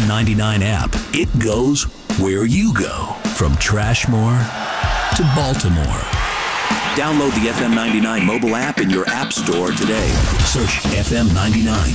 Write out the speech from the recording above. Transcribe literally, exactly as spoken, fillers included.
ninety-nine app. It goes where you go. From Trashmore to Baltimore. Download the F M ninety-nine mobile app in your app store today. Search F M ninety-nine.